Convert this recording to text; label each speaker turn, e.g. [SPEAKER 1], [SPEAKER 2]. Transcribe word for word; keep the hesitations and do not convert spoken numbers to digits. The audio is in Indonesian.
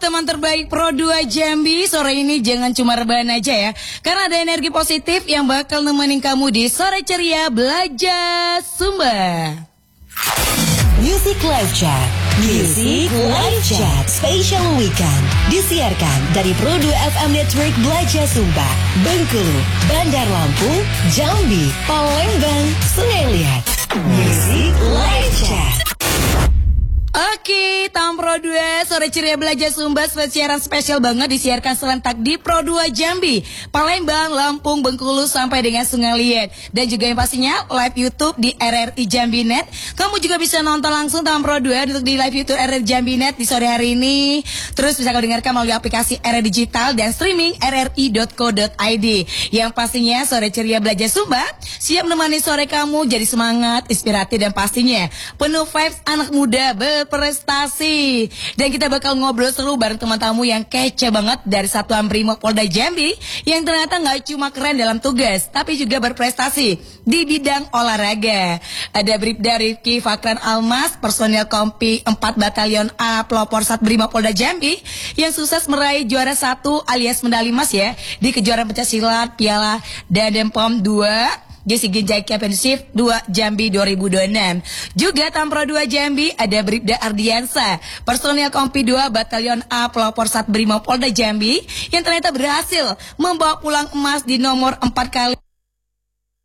[SPEAKER 1] teman terbaik Pro dua Jambi, sore ini jangan cuma rebahan aja ya, karena ada energi positif yang bakal nemenin kamu di Sore Ceria Belajar Sumba.
[SPEAKER 2] Music Live Chat, Music Live Chat Special Weekend disiarkan dari Pro dua F M Network Belajar Sumba, Bengkulu, Bandar Lampung, Jambi, Palembang, Sungai Liat. Music Live Chat.
[SPEAKER 1] Oke, tahun Pro dua Sore Ceria Belajar Sumba siaran spesial banget disiarkan serentak di Pro dua Jambi, Palembang, Lampung, Bengkulu sampai dengan Sungai Liat. Dan juga yang pastinya live YouTube di R R I Jambi Net. Kamu juga bisa nonton langsung tahun Pro dua untuk di live YouTube R R I Jambi Net di sore hari ini. Terus bisa kau dengarkan melalui aplikasi R R I Digital dan streaming r r i dot co dot i d. Yang pastinya Sore Ceria Belajar Sumba siap menemani sore kamu jadi semangat, inspiratif dan pastinya penuh vibes anak muda berprestasi. Dan kita bakal ngobrol seru bareng teman tamu yang kece banget dari Satuan Brimob Polda Jambi yang ternyata nggak cuma keren dalam tugas tapi juga berprestasi di bidang olahraga. Ada Bribda Rifki Fakran Almas, personil Kompi empat Batalion A Pelopor Sat Brimob Polda Jambi yang sukses meraih juara satu alias medali emas ya di kejuaraan pencaksilat Piala Dadempom dua J C G J Championship dua Jambi dua ribu dua puluh enam. Juga Tampro dua Jambi ada Bribda Ardiansa, personil Kompi dua Batalion A Pelopor Sat Brimob Polda Jambi yang ternyata berhasil membawa pulang emas di nomor empat kali